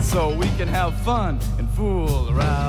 so we can have fun and fool around.